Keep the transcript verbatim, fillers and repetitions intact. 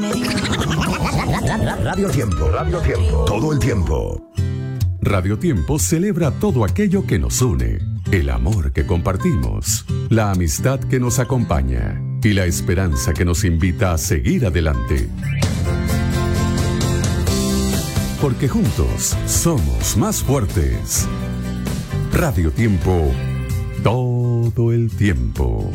Radio Tiempo, Radio Tiempo, todo el tiempo. Radio Tiempo celebra todo aquello que nos une, el amor que compartimos, la amistad que nos acompaña y la esperanza que nos invita a seguir adelante. Porque juntos somos más fuertes. Radio Tiempo, todo el tiempo.